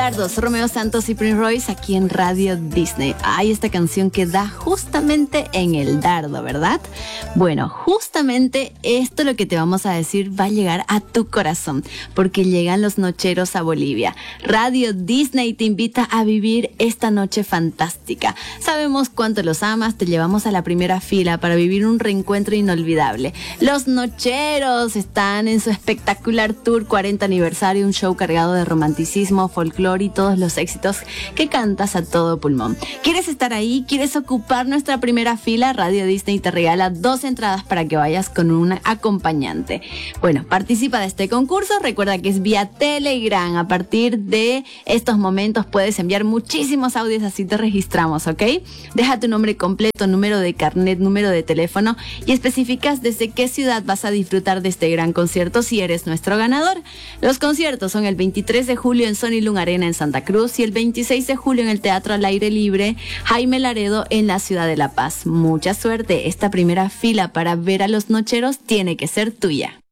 Dardos, Romeo Santos y Prince Royce aquí en Radio Disney. Hay esta canción que da justamente en el dardo, ¿verdad? Bueno, justamente esto lo que te vamos a decir va a llegar a tu corazón, porque llegan los nocheros a Bolivia. Radio Disney te invita a vivir esta noche fantástica. Sabemos cuánto los amas, te llevamos a la primera fila para vivir un reencuentro inolvidable. Los nocheros están en su espectacular tour 40 aniversario, un show cargado de romanticismo, folclore y todos los éxitos que cantas a todo pulmón. ¿Quieres estar ahí? ¿Quieres ocupar nuestra primera fila? Radio Disney te regala 2 entradas para que vayas con un acompañante. Bueno, participa de este concurso. Recuerda que es vía Telegram. A partir de estos momentos puedes enviar muchísimos audios, así te registramos, ¿ok? Deja tu nombre completo, número de carnet, número de teléfono y especificas desde qué ciudad vas a disfrutar de este gran concierto si eres nuestro ganador. Los conciertos son el 23 de julio en Sony Lung Arena en Santa Cruz y el 26 de julio en el Teatro al Aire Libre Jaime Laredo en la ciudad de La Paz. Mucha suerte, esta primera fila para ver a los nocheros tiene que ser tuya.